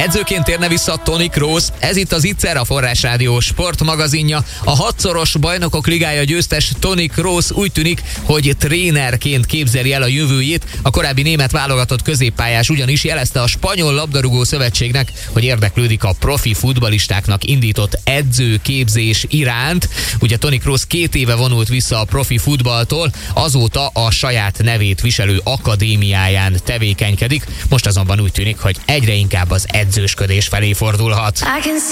Edzőként térne vissza Toni Kroos. Ez itt az Itzer, a Forrás Rádió sportmagazinja. A 6-szoros Bajnokok Ligája győztes Toni Kroos úgy tűnik, hogy trénerként képzeli el a jövőjét. A korábbi német válogatott középpályás ugyanis jelezte a Spanyol Labdarúgó Szövetségnek, hogy érdeklődik a profi futballistáknak indított edzőképzés iránt. Ugye Toni Kroos 2 éve vonult vissza a profi futballtól, azóta a saját nevét viselő akadémiáján tevékenykedik. Most azonban úgy tűnik, hogy egyre inkább az edzősködés felé fordulhat.